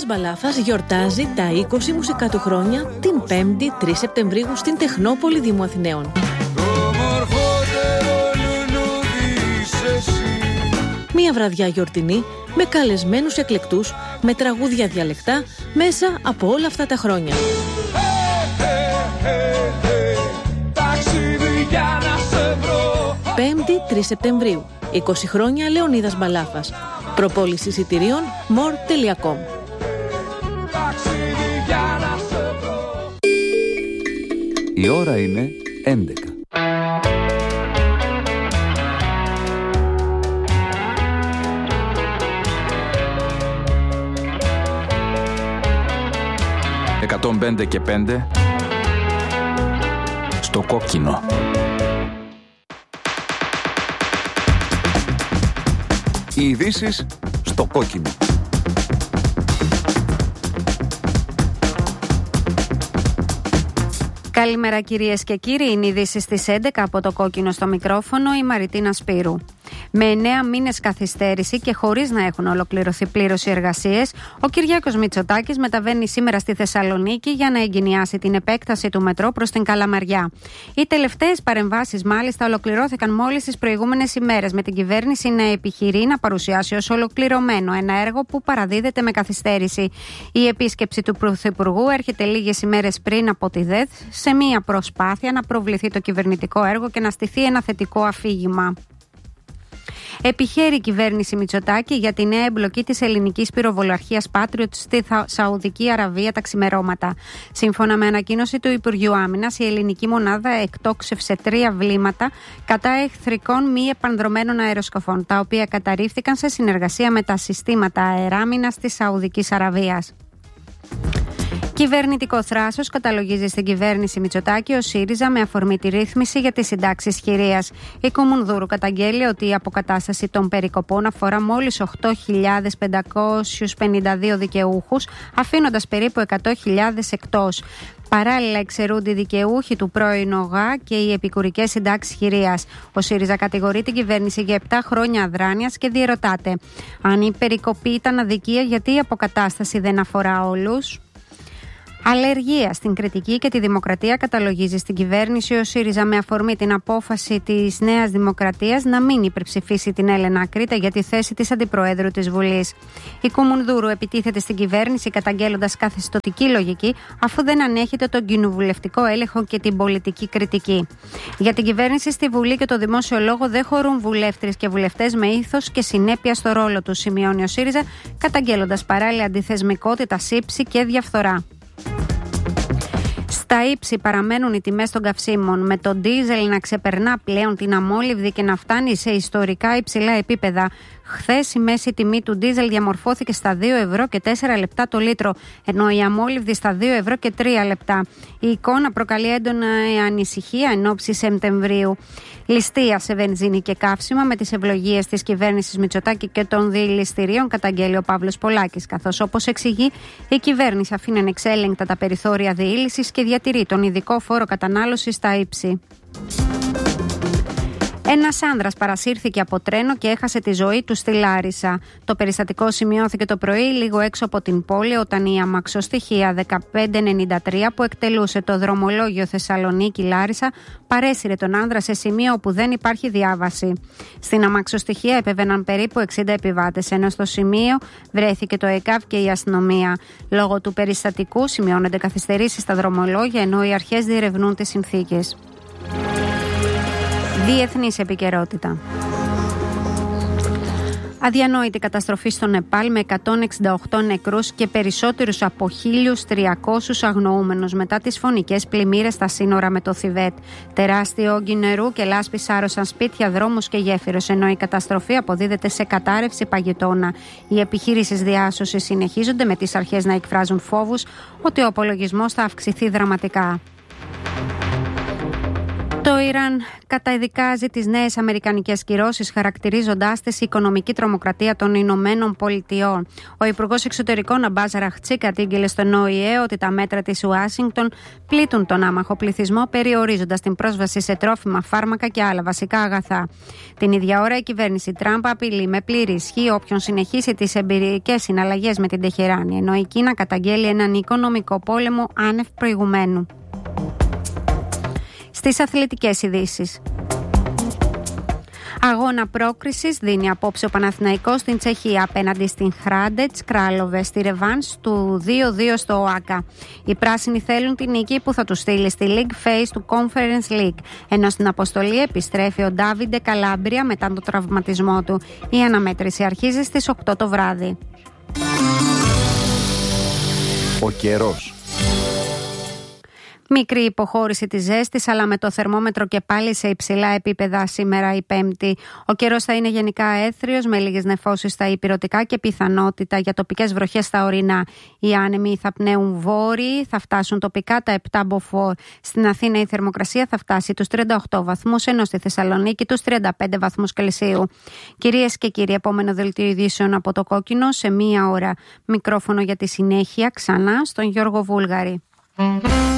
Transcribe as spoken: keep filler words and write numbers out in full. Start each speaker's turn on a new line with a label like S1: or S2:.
S1: Λεωνίδας Μπαλάφας γιορτάζει τα είκοσι μουσικά του χρόνια την πέμπτη τρεις Σεπτεμβρίου στην Τεχνόπολη Δήμου Αθηναίων. Μία βραδιά γιορτινή με καλεσμένους εκλεκτούς, με τραγούδια διαλεκτά μέσα από όλα αυτά τα χρόνια. Πέμπτη τρεις Σεπτεμβρίου, είκοσι χρόνια Λεωνίδας Μπαλάφας. Προπόληση εισιτηρίων μορ τελεία κομ.
S2: Η ώρα είναι έντεκα. εκατόν πέντε και πέντε στο κόκκινο. Οι ειδήσεις στο κόκκινο.
S3: Καλημέρα κυρίες και κύριοι, είναι οι ειδήσεις στις έντεκα από το κόκκινο στο μικρόφωνο, η Μαριτίνα Σπύρου. Με εννέα μήνες καθυστέρηση και χωρίς να έχουν ολοκληρωθεί πλήρως οι εργασίες, ο Κυριάκος Μητσοτάκης μεταβαίνει σήμερα στη Θεσσαλονίκη για να εγκαινιάσει την επέκταση του μετρό προς την Καλαμαριά. Οι τελευταίες παρεμβάσεις μάλιστα ολοκληρώθηκαν μόλις τις προηγούμενες ημέρες, με την κυβέρνηση να επιχειρεί να παρουσιάσει ως ολοκληρωμένο ένα έργο που παραδίδεται με καθυστέρηση. Η επίσκεψη του Πρωθυπουργού έρχεται λίγες ημέρες πριν από τη ΔΕΘ, σε μια προσπάθεια να προβληθεί το κυβερνητικό έργο και να στηθεί ένα θετικό αφήγημα. Επιχαίρει η κυβέρνηση Μητσοτάκη για τη νέα εμπλοκή της ελληνικής πυροβολαρχίας Patriot στη Σαουδική Αραβία τα ξημερώματα. Σύμφωνα με ανακοίνωση του Υπουργείου Άμυνας, η ελληνική μονάδα εκτόξευσε τρία βλήματα κατά εχθρικών μη επανδρομένων αεροσκαφών, τα οποία καταρρίφθηκαν σε συνεργασία με τα συστήματα αεράμυνας της Σαουδικής Αραβίας. Κυβερνητικό θράσος καταλογίζει στην κυβέρνηση Μητσοτάκη ο ΣΥΡΙΖΑ με αφορμή τη ρύθμιση για τις συντάξεις χειρίας. Η Κουμουνδούρου καταγγέλει ότι η αποκατάσταση των περικοπών αφορά μόλις οκτώ χιλιάδες πεντακόσιους πενήντα δύο δικαιούχους, αφήνοντας περίπου εκατό χιλιάδες εκτός. Παράλληλα, εξαιρούνται οι δικαιούχοι του πρώην ΟΓΑ και οι επικουρικές συντάξεις χειρίας. Ο ΣΥΡΙΖΑ κατηγορεί την κυβέρνηση για επτά χρόνια αδράνειας και διερωτάται: αν η περικοπή ήταν αδικία, γιατί η αποκατάσταση δεν αφορά όλους? Αλλεργία στην κριτική και τη δημοκρατία καταλογίζει στην κυβέρνηση ο ΣΥΡΙΖΑ με αφορμή την απόφαση της Νέας Δημοκρατίας να μην υπερψηφίσει την Έλενα Κρήτα για τη θέση της Αντιπροέδρου της Βουλής. Η Κουμουνδούρου επιτίθεται στην κυβέρνηση καταγγέλλοντας καθεστωτική λογική, αφού δεν ανέχεται τον κοινοβουλευτικό έλεγχο και την πολιτική κριτική. Για την κυβέρνηση στη Βουλή και το δημόσιο λόγο δεν χωρούν βουλεύτριες και βουλευτές με ήθος και συνέπεια στο ρόλο του, σημειώνει ο ΣΥΡΙΖΑ, καταγγέλλοντας παράλληλα αντιθεσμικότητα, σύψη και διαφθορά. Στα ύψη παραμένουν οι τιμές των καυσίμων, με το ντίζελ να ξεπερνά πλέον την αμόλυβδη και να φτάνει σε ιστορικά υψηλά επίπεδα. Χθες η μέση τιμή του ντίζελ διαμορφώθηκε στα δύο ευρώ και τέσσερα λεπτά το λίτρο, ενώ η αμόλυβδη στα δύο ευρώ και τρία λεπτά. Η εικόνα προκαλεί έντονα ανησυχία εν ώψη Σεπτεμβρίου. Ληστεία σε βενζίνη και καύσιμα με τις ευλογίες της κυβέρνησης Μητσοτάκη και των διελιστηρίων, καταγγέλει ο Παύλος Πολάκης, καθώς όπως εξηγεί, η κυβέρνηση αφήνει ανεξέλεγκτα τα περιθώρια διήλυσης και διατηρεί τον ειδικό φόρο κατανάλωσης στα ύψη. Ένας άνδρας παρασύρθηκε από τρένο και έχασε τη ζωή του στη Λάρισα. Το περιστατικό σημειώθηκε το πρωί λίγο έξω από την πόλη, όταν η αμαξοστοιχεία δεκαπέντε ενενήντα τρία που εκτελούσε το δρομολόγιο Θεσσαλονίκη-Λάρισα παρέσυρε τον άνδρα σε σημείο όπου δεν υπάρχει διάβαση. Στην αμαξοστοιχεία επέβαιναν περίπου εξήντα επιβάτες, ενώ στο σημείο βρέθηκε το ΕΚΑΒ και η αστυνομία. Λόγω του περιστατικού σημειώνονται καθυστερήσεις στα δρομολόγια, ενώ οι αρχές διερευνούν τις συνθήκες. Διεθνής επικαιρότητα. Αδιανόητη καταστροφή στο Νεπάλ με εκατόν εξήντα οκτώ νεκρούς και περισσότερους από χίλιους τριακόσιους αγνοούμενους μετά τις φωνικές πλημμύρες στα σύνορα με το Θιβέτ. Τεράστιο όγκη νερού και λάσπη σάρωσαν σπίτια, δρόμους και γέφυρες, ενώ η καταστροφή αποδίδεται σε κατάρρευση παγετώνα. Οι επιχείρησεις διάσωσης συνεχίζονται, με τις αρχές να εκφράζουν φόβους ότι ο απολογισμός θα αυξηθεί δραματικά. Το Ιράν καταδικάζει τις νέες αμερικανικές κυρώσεις, χαρακτηρίζοντάς τις οικονομική τρομοκρατία των Ηνωμένων Πολιτειών. Ο Υπουργός Εξωτερικών Αμπάζ Αραχτσί κατήγγειλε στον Ο Η Ε ότι τα μέτρα της Ουάσιγκτον πλήττουν τον άμαχο πληθυσμό, περιορίζοντας την πρόσβαση σε τρόφιμα, φάρμακα και άλλα βασικά αγαθά. Την ίδια ώρα, η κυβέρνηση Τραμπ απειλεί με πλήρη ισχύ όποιον συνεχίσει τις εμπειρικές συναλλαγές με την Τεχεράνη, ενώ η Κίνα καταγγέλει έναν οικονομικό πόλεμο άνευ προηγουμένου. Στις αθλητικές ειδήσεις. Αγώνα πρόκρισης δίνει απόψε ο Παναθηναϊκός στην Τσεχία απέναντι στην Χράντετς Κράλοβε στη ρεβάνς του δύο δύο στο ΟΑΚΑ. Οι πράσινοι θέλουν την νίκη που θα τους στείλει στη League Phase του Conference League, ενώ στην αποστολή επιστρέφει ο Ντάβιντε Καλάμπρια μετά τον τραυματισμό του. Η αναμέτρηση αρχίζει στις οκτώ το βράδυ.
S2: Ο καιρός.
S3: Μικρή υποχώρηση της ζέστης, αλλά με το θερμόμετρο και πάλι σε υψηλά επίπεδα σήμερα η Πέμπτη. Ο καιρός θα είναι γενικά έθριος, με λίγες νεφώσεις στα ηπειρωτικά και πιθανότητα για τοπικές βροχές στα ορεινά. Οι άνεμοι θα πνέουν βόρειοι, θα φτάσουν τοπικά τα επτά μποφόρ. Στην Αθήνα η θερμοκρασία θα φτάσει τους τριάντα οκτώ βαθμούς, ενώ στη Θεσσαλονίκη τους τριάντα πέντε βαθμούς Κελσίου. Κυρίες και κύριοι, επόμενο δελτίο ειδήσεων από το Κόκκινο σε μία ώρα. Μικρόφωνο για τη συνέχεια ξανά στον Γιώργο Βούλγαρη.